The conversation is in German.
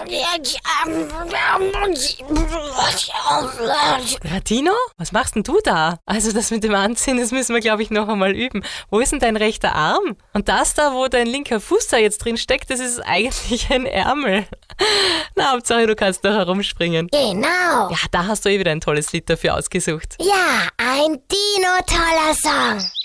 Ja, Tino, was machst denn du da? Also das mit dem Anziehen, das müssen wir, glaube ich, noch einmal üben. Wo ist denn dein rechter Arm? Und das da, wo dein linker Fuß da jetzt drin steckt, das ist eigentlich ein Ärmel. Na, Hauptsache, du kannst noch herumspringen. Genau. Ja, da hast du wieder ein tolles Lied dafür ausgesucht. Ja, ein Dino-toller Song.